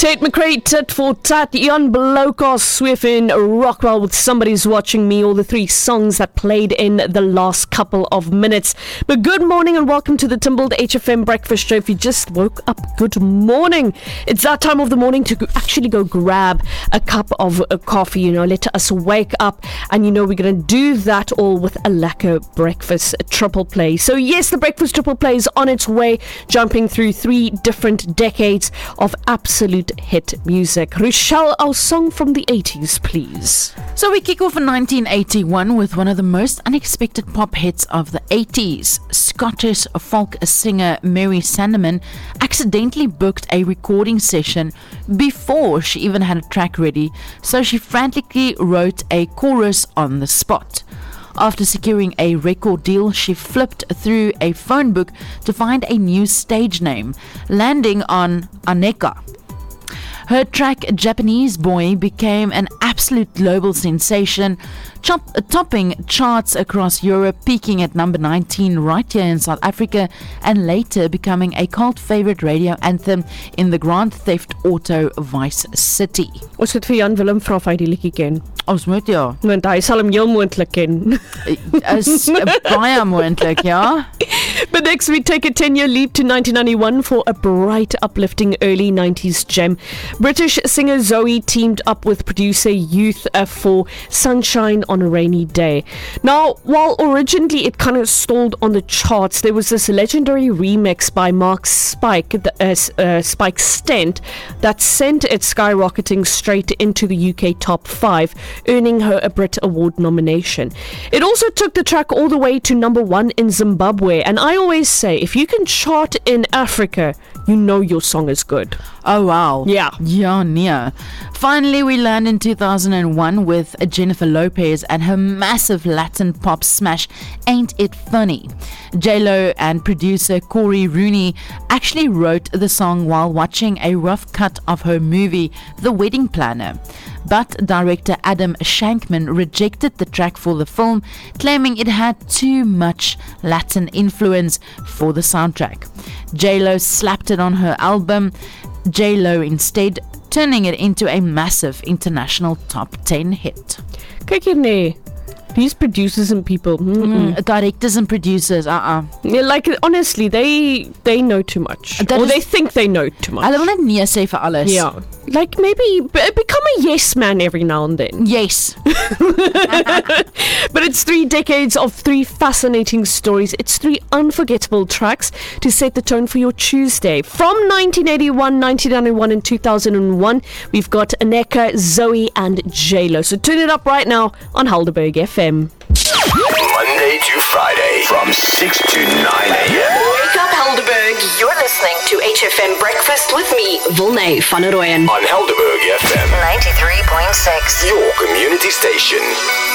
Tate McRae, Tit for Tat, Jan Blokos, Swiffin, Rockwell with Somebody's Watching Me, all the three songs that played in the last couple of minutes. But good morning and welcome to the Timbled HFM Breakfast Show. If you just woke up, good morning. It's that time of the morning to actually go grab a cup of coffee, let us wake up. And we're going to do that all with a lekker breakfast triple play. So yes, the breakfast triple play is on its way, jumping through 3 different decades of absolute hit music. Rochelle, our song from the 80s, please. So we kick off in 1981 with one of the most unexpected pop hits of the 80s. Scottish folk singer Mary Sandeman accidentally booked a recording session before she even had a track ready, so she frantically wrote a chorus on the spot. After securing a record deal, she flipped through a phone book to find a new stage name, landing on Aneka. Her track Japanese Boy became an absolute global sensation, topping charts across Europe, peaking at number 19 right here in South Africa, and later becoming a cult favorite radio anthem in the Grand Theft Auto Vice City. Ons het vir Jan Willem vra of hy die liedjie ken. Ons moet ja. Want hy sal hom heel moontlik ken. Is baie moontlik, ja. But next we take a 10-year leap to 1991 for a bright, uplifting early 90s gem. British singer Zoe teamed up with producer Youth for Sunshine on a Rainy Day. Now, while originally it kind of stalled on the charts, there was this legendary remix by Mark Spike Stent that sent it skyrocketing straight into the UK top 5, earning her a Brit Award nomination. It also took the track all the way to number 1 in Zimbabwe, and I always say, if you can chart in Africa, you know your song is good. Oh wow. Yeah. Ja, nee. Finally, we land in 2001 with Jennifer Lopez and her massive Latin pop smash, Ain't It Funny? J-Lo and producer Corey Rooney actually wrote the song while watching a rough cut of her movie, The Wedding Planner. But director Adam Shankman rejected the track for the film, claiming it had too much Latin influence for the soundtrack. J-Lo slapped it on her album, J-Lo instead, turning it into a massive international top 10 hit. Kyk hier nee. These producers and people. Directors and producers, Yeah, like, honestly, they know too much. Or they think they know too much. Hulle wil net nee sê vir alles. Yeah. Like, maybe become a yes man every now and then. Yes. But it's 3 decades of 3 fascinating stories. It's 3 unforgettable tracks to set the tone for your Tuesday. From 1981, 1991 and 2001, we've got Aneka, Zoe and J-Lo. So tune it up right now on Helderberg FM. Monday to Friday from 6 to 9 a.m. Wake up, Helderberg. You're listening to HFM Breakfast with me, Volney van der Rooyen. On Helderberg FM 93.6. Your community station.